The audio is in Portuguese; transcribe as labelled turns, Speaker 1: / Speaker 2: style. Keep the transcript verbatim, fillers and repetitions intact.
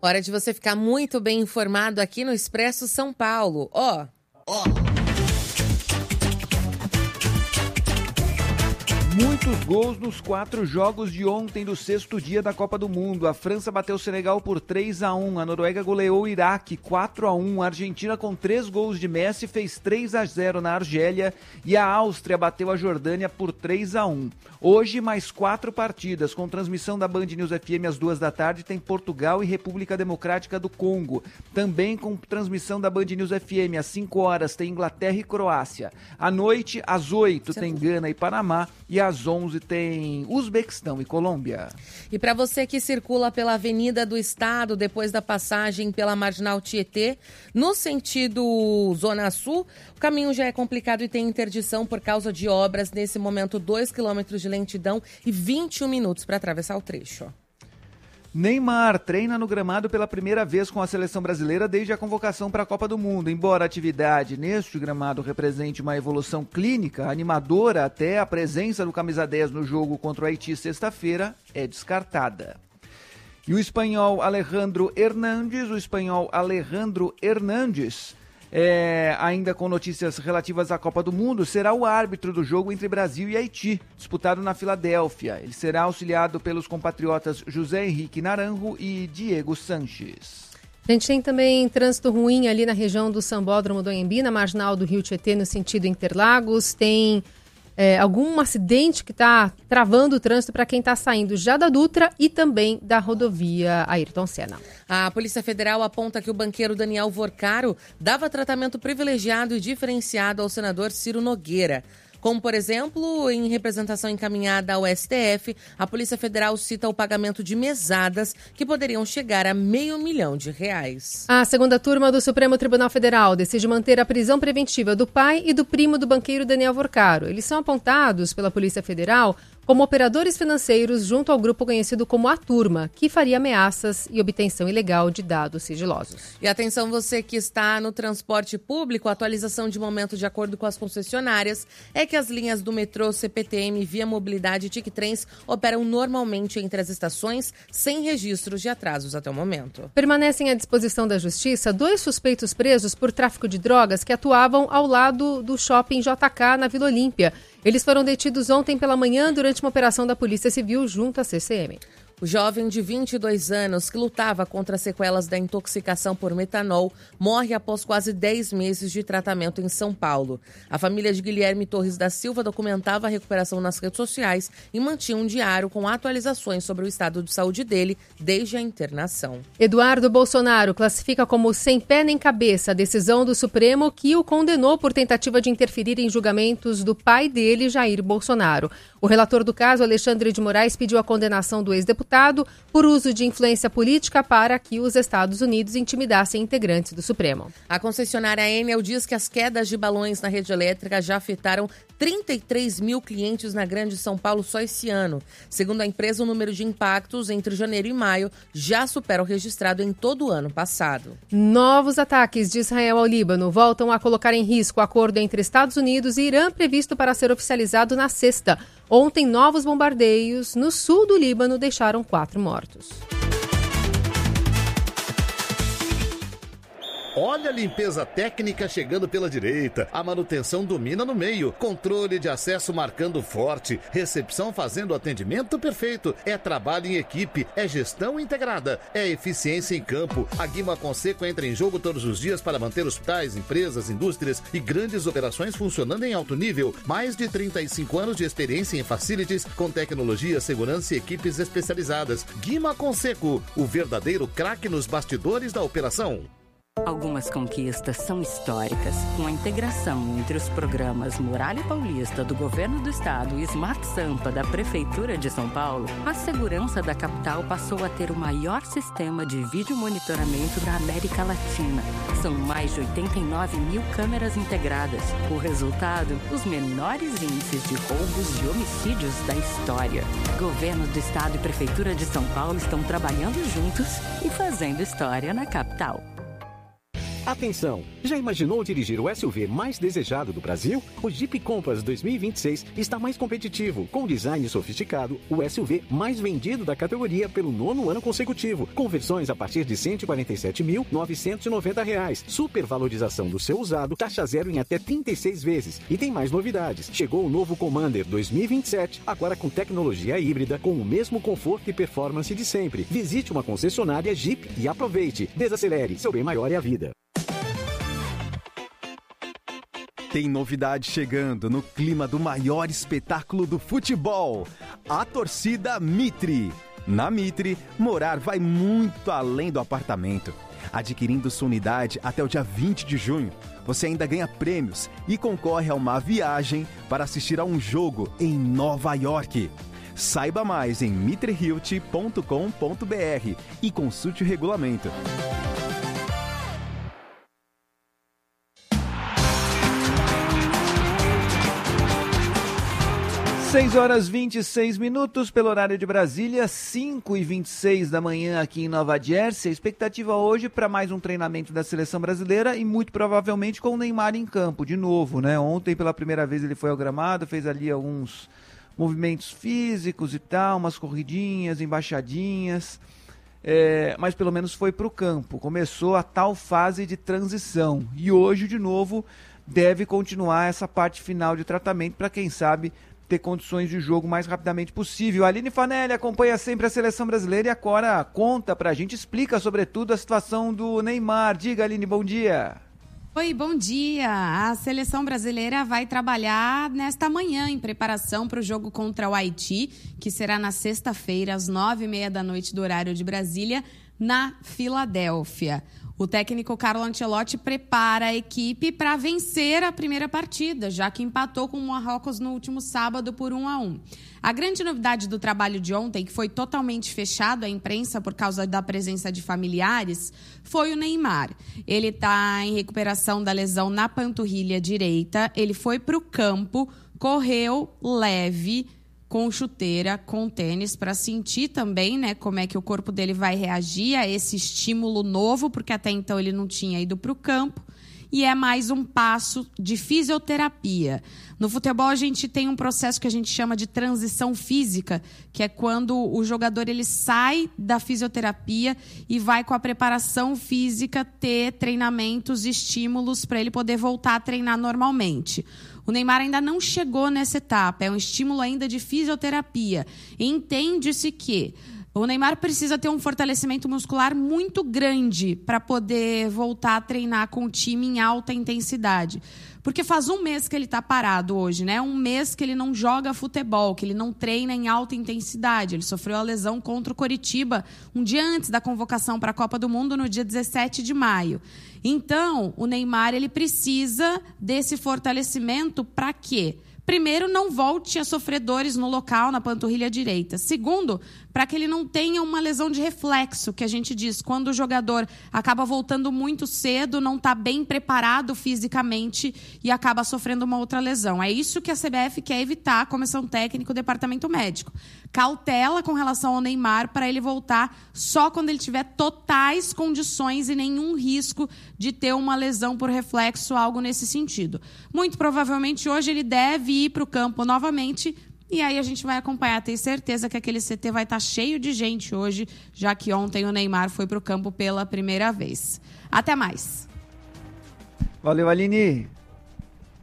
Speaker 1: Hora de você ficar muito bem informado aqui no Expresso São Paulo. Ó, ó.
Speaker 2: Muitos gols nos quatro jogos de ontem do sexto dia da Copa do Mundo. A França bateu o Senegal por três a um, a Noruega goleou o Iraque quatro a um, a Argentina com três gols de Messi fez três a zero na Argélia e a Áustria bateu a Jordânia por três a um. Hoje, mais quatro partidas, com transmissão da Band News F M às duas da tarde, tem Portugal e República Democrática do Congo. Também com transmissão da Band News F M às cinco horas, tem Inglaterra e Croácia. À noite, às oito, tem Gana e Panamá e às onze tem Uzbequistão e Colômbia.
Speaker 1: E para você que circula pela Avenida do Estado, depois da passagem pela Marginal Tietê, no sentido Zona Sul, o caminho já é complicado e tem interdição por causa de obras. Nesse momento, dois quilômetros de lentidão e vinte e um minutos para atravessar o trecho.
Speaker 2: Neymar treina no gramado pela primeira vez com a seleção brasileira desde a convocação para a Copa do Mundo. Embora a atividade neste gramado represente uma evolução clínica, animadora até, a presença do camisa dez no jogo contra o Haiti sexta-feira é descartada. E o espanhol Alejandro Hernández, o espanhol Alejandro Hernández, É, ainda com notícias relativas à Copa do Mundo, será o árbitro do jogo entre Brasil e Haiti, disputado na Filadélfia. Ele será auxiliado pelos compatriotas José Henrique Naranjo e Diego Sanches.
Speaker 3: A gente tem também trânsito ruim ali na região do Sambódromo do Anhembi, na marginal do Rio Tietê, no sentido Interlagos. Tem é, algum acidente que está travando o trânsito para quem está saindo já da Dutra e também da rodovia Ayrton Senna.
Speaker 1: A Polícia Federal aponta que o banqueiro Daniel Vorcaro dava tratamento privilegiado e diferenciado ao senador Ciro Nogueira. Como, por exemplo, em representação encaminhada ao S T F, a Polícia Federal cita o pagamento de mesadas que poderiam chegar a meio milhão de reais.
Speaker 3: A segunda turma do Supremo Tribunal Federal decide manter a prisão preventiva do pai e do primo do banqueiro Daniel Vorcaro. Eles são apontados pela Polícia Federal como operadores financeiros junto ao grupo conhecido como A Turma, que faria ameaças e obtenção ilegal de dados sigilosos.
Speaker 1: E atenção você que está no transporte público, a atualização de momento de acordo com as concessionárias é que as linhas do metrô, C P T M, Via Mobilidade e TicTrens operam normalmente entre as estações, sem registros de atrasos até o momento.
Speaker 3: Permanecem à disposição da Justiça dois suspeitos presos por tráfico de drogas que atuavam ao lado do shopping J K na Vila Olímpia. Eles foram detidos ontem pela manhã durante uma operação da Polícia Civil junto à C C M.
Speaker 1: O jovem de vinte e dois anos, que lutava contra as sequelas da intoxicação por metanol, morre após quase dez meses de tratamento em São Paulo. A família de Guilherme Torres da Silva documentava a recuperação nas redes sociais e mantinha um diário com atualizações sobre o estado de saúde dele desde a internação.
Speaker 3: Eduardo Bolsonaro classifica como sem pé nem cabeça a decisão do Supremo que o condenou por tentativa de interferir em julgamentos do pai dele, Jair Bolsonaro. O relator do caso, Alexandre de Moraes, pediu a condenação do ex-deputado por uso de influência política para que os Estados Unidos intimidassem integrantes do Supremo.
Speaker 1: A concessionária Enel diz que as quedas de balões na rede elétrica já afetaram trinta e três mil clientes na Grande São Paulo só esse ano. Segundo a empresa, o número de impactos entre janeiro e maio já supera o registrado em todo o ano passado.
Speaker 3: Novos ataques de Israel ao Líbano voltam a colocar em risco o acordo entre Estados Unidos e Irã previsto para ser oficializado na sexta. Ontem, novos bombardeios no sul do Líbano deixaram quatro mortos.
Speaker 4: Olha a limpeza técnica chegando pela direita, a manutenção domina no meio, controle de acesso marcando forte, recepção fazendo atendimento perfeito. É trabalho em equipe, é gestão integrada, é eficiência em campo. A Guima Conseco entra em jogo todos os dias para manter hospitais, empresas, indústrias e grandes operações funcionando em alto nível. Mais de trinta e cinco anos de experiência em facilities com tecnologia, segurança e equipes especializadas. Guima Conseco, o verdadeiro craque nos bastidores da operação.
Speaker 5: Algumas conquistas são históricas. Com a integração entre os programas Muralha Paulista do Governo do Estado e Smart Sampa da Prefeitura de São Paulo, a segurança da capital passou a ter o maior sistema de vídeo monitoramento da América Latina. São mais de oitenta e nove mil câmeras integradas. O resultado, os menores índices de roubos e homicídios da história. Governo do Estado e Prefeitura de São Paulo estão trabalhando juntos e fazendo história na capital.
Speaker 6: Atenção! Já imaginou dirigir o S U V mais desejado do Brasil? O Jeep Compass dois mil e vinte e seis está mais competitivo, com design sofisticado, o S U V mais vendido da categoria pelo nono ano consecutivo, com versões a partir de cento e quarenta e sete mil novecentos e noventa reais. Supervalorização do seu usado, taxa zero em até trinta e seis vezes. E tem mais novidades. Chegou o novo Commander dois mil e vinte e sete, agora com tecnologia híbrida, com o mesmo conforto e performance de sempre. Visite uma concessionária Jeep e aproveite. Desacelere, seu bem maior é a vida.
Speaker 7: Tem novidade chegando no clima do maior espetáculo do futebol, a torcida Mitre. Na Mitre, morar vai muito além do apartamento. Adquirindo sua unidade até o dia vinte de junho, você ainda ganha prêmios e concorre a uma viagem para assistir a um jogo em Nova York. Saiba mais em mitre realty ponto com ponto b r e consulte o regulamento.
Speaker 2: seis horas e vinte e seis minutos pelo horário de Brasília, cinco e vinte e seis da manhã aqui em Nova Jersey. A expectativa hoje para mais um treinamento da seleção brasileira e muito provavelmente com o Neymar em campo de novo, né? Ontem pela primeira vez ele foi ao gramado, fez ali alguns movimentos físicos e tal, umas corridinhas, embaixadinhas, é, mas pelo menos foi para o campo. Começou a tal fase de transição e hoje de novo deve continuar essa parte final de tratamento para quem sabe ter condições de jogo o mais rapidamente possível. A Aline Fanelli acompanha sempre a seleção brasileira e agora conta pra gente, explica sobretudo a situação do Neymar. Diga, Aline, bom dia.
Speaker 8: Oi, bom dia. A seleção brasileira vai trabalhar nesta manhã em preparação para o jogo contra o Haiti, que será na sexta-feira, às nove e meia da noite do horário de Brasília, na Filadélfia. O técnico Carlo Ancelotti prepara a equipe para vencer a primeira partida, já que empatou com o Marrocos no último sábado por um a um. A grande novidade do trabalho de ontem, que foi totalmente fechado à imprensa por causa da presença de familiares, foi o Neymar. Ele está em recuperação da lesão na panturrilha direita, ele foi para o campo, correu leve, com chuteira, com tênis, para sentir também, né, como é que o corpo dele vai reagir a esse estímulo novo, porque até então ele não tinha ido para o campo. E é mais um passo de fisioterapia. No futebol, a gente tem um processo que a gente chama de transição física, que é quando o jogador ele sai da fisioterapia e vai com a preparação física ter treinamentos, estímulos para ele poder voltar a treinar normalmente. O Neymar ainda não chegou nessa etapa, é um estímulo ainda de fisioterapia. Entende-se que o Neymar precisa ter um fortalecimento muscular muito grande para poder voltar a treinar com o time em alta intensidade. Porque faz um mês que ele está parado hoje, né? Um mês que ele não joga futebol, que ele não treina em alta intensidade. Ele sofreu a lesão contra o Coritiba um dia antes da convocação para a Copa do Mundo, no dia dezessete de maio. Então, o Neymar ele precisa desse fortalecimento para quê? Primeiro, não volte a sofrer dores no local, na panturrilha direita. Segundo, para que ele não tenha uma lesão de reflexo, que a gente diz, quando o jogador acaba voltando muito cedo, não está bem preparado fisicamente e acaba sofrendo uma outra lesão. É isso que a C B F quer evitar, a comissão técnica e o departamento médico. Cautela com relação ao Neymar para ele voltar só quando ele tiver totais condições e nenhum risco de ter uma lesão por reflexo, algo nesse sentido. Muito provavelmente hoje ele deve ir para o campo novamente e aí a gente vai acompanhar. Tenho certeza que aquele C T vai estar cheio de gente hoje, já que ontem o Neymar foi para o campo pela primeira vez. Até mais.
Speaker 2: Valeu, Aline.